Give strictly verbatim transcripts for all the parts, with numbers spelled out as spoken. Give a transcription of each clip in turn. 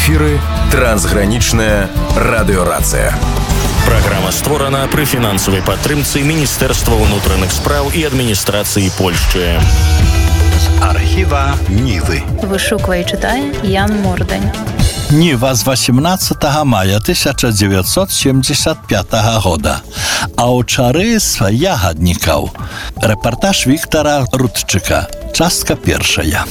эфіры трансгранічная радыёрацыя. Праграма створана пры фінансавай падтрымцы Міністэрства ўнутраных спраў і адміністрацыі Польшчы. З архіва Нівы. Вышуквае і чытае Ян Мордань. Ніва з восемнадцатого мая тысяча девятьсот семьдесят пятого года. А ў Чарыс ягаднікаў. Рэпартаж Віктора Рудчыка. Частка першая.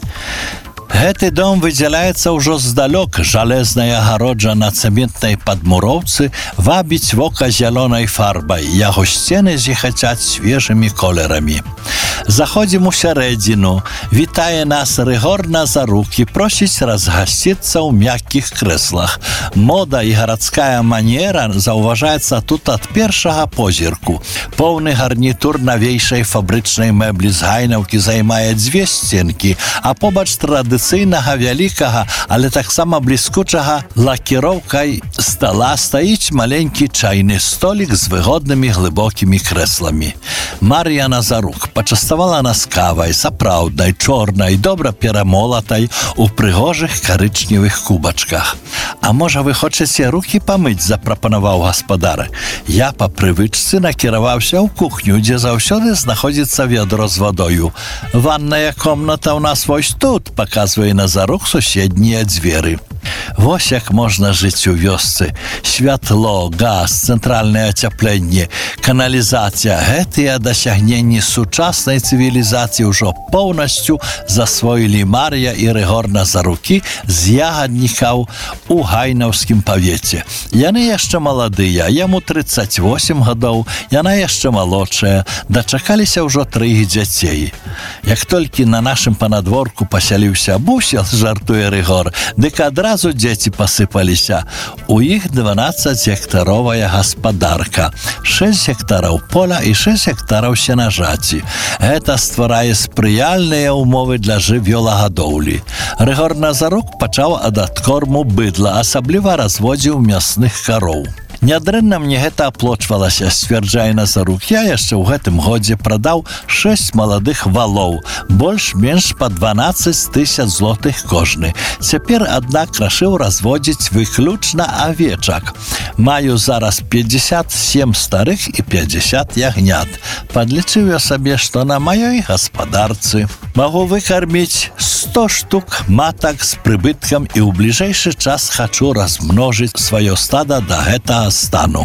Гэты дом выдзяляецца ўжо здалёк. Жалезная агароджа на цэментнай падмуроўцы вабіць вока зялёнай фарбай. Яго сцены зіхацяць свежымі колерамі. Заходзім у сярэдзіну. Вітае нас Рыгор Назарук і просіць разгасціцца ў мяккіх крэслах. Мода і гарадская манера заўважаецца тут ад першага позірку. Поўны гарнітур навейшай фабрычнай мэблі з гайнаўкі займае дзве сценкі, а побач традыцыйнага вялікага, але таксама бліскучага лакіроўкай стала стаіць маленькі чайны столік з выгоднымі глыбокімі крэсламі. Мар'я Назарук пачаставала нас кавай, сапраўднай, чорнай, добра перамолатай у прыгожых карычневых кубачках. А можа вы хочаце рукі памыць, запрапанаваў гаспадар. Я па прывычцы накіраваўся ў кухню, дзе заўсёды знаходзіцца вядро з вадою. Ванная комната ў нас вось тут, паказвае Назарук суседнія дзверы. Вось як можна жыць у вёсцы. Святло, газ, цэнтральнае ацяпленне, каналізацыя. Гэтыя дасягненні сучаснай цывілізацыі ўжо поўнасцю засвоілі Мар'я і Рыгор Назарукі з ягаднікаў у гайнаўскім павеце. Яны яшчэ маладыя, яму трыццаць восем гадоў, яна яшчэ малодшая, дачакаліся ўжо трых дзяцей. Як толькі на нашым панадворку пасяліўся бусел, жартуе Рыгор, дык адразу дзеці пасыпаліся. У іх дванаццаць гектаровая гаспадарка, шэсць гектараў поля і шэсць гектараў сенажаці. Гэта стварае спрыяльныя ўмовы для жывёлагадоўлі. Рыгор Назарук пачаў ад адкорму быдла, асабліва разводзіў мясных кароў. Нядрэнна мне гэта аплочвалася, сцвярджае Назарук. Я яшчэ ў гэтым годзе прадаў шэсць маладых валоў, больш-менш па дванаццаць тысяч злотых кожны. Цяпер, аднак, рашыў разводзіць выключна авечак. Маю зараз пятьдесят семь старых і пятьдесят ягнят. Падлічыў я сабе, што на маёй гаспадарцы магу выкарміць сто штук матак з прыбыткам і ў бліжэйшы час хачу размножыць сваё стада да гэтага стану.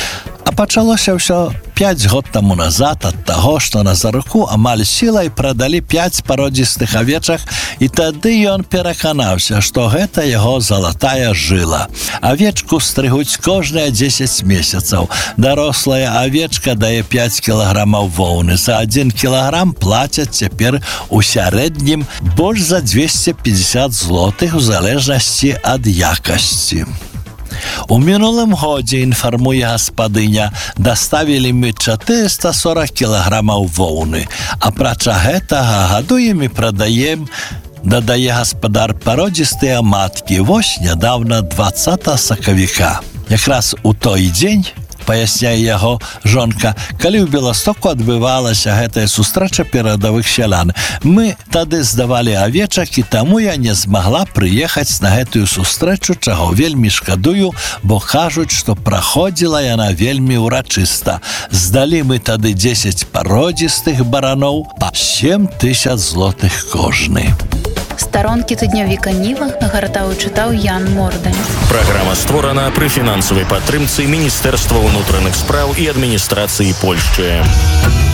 А пачалося ўсё пяць год таму назад ад таго, што Назаруку амаль сілай прадалі пяць пародзістых авечак, і тады ён пераканаўся, што гэта яго залатая жыла. Авечку стрыгуць кожныя дзесяць месяцаў. Дарослая авечка дае пяць кілаграмаў воўны. За адзін кілаграм плацяць цяпер у сярэднім больш за дзвесце пятьдесят злотых у залежнасці ад якасці. У мінулым годзе, інфармуе гаспадыня, даставілі мы чатырыста сорок кілаграмаў воўны. Апрача гэтага гадуем і прадаем, дадае гаспадар, пародзістыя маткі. Вось нядаўна дваццатага сакавіка. Якраз у той дзень, паясняе яго жонка, калі ў Беластоку адбывалася гэтая сустрэча перадавых сялян. Мы тады здавалі авечак, і таму я не змагла прыехаць на гэтую сустрэчу, чаго вельмі шкадую, бо кажуць, што праходзіла яна вельмі ўрачыста. Здалі мы тады дзесяць пародзістых бараноў па сем тысяч злотых кожны. Старонкі тыднёвіка Ніва нагартаў і чытаў Ян Мордань. Праграма створана пры фінансавай падтрымцы Міністэрства ўнутраных спраў і адміністрацыі Польшчы.